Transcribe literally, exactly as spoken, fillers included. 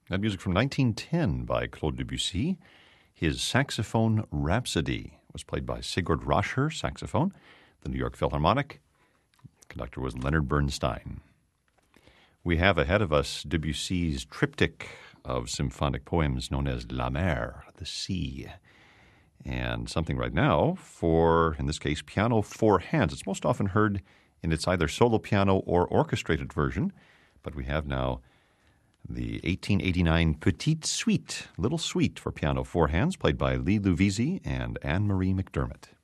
That music from nineteen ten by Claude Debussy. His Saxophone Rhapsody was played by Sigurd Rascher, saxophone, the New York Philharmonic. Conductor was Leonard Bernstein. We have ahead of us Debussy's triptych of symphonic poems known as La Mer, the sea. And something right now for, in this case, piano four hands. It's most often heard in its either solo piano or orchestrated version, but we have now the eighteen eighty-nine Petite Suite, Little Suite for piano four hands, played by Lee Luvisi and Anne-Marie McDermott.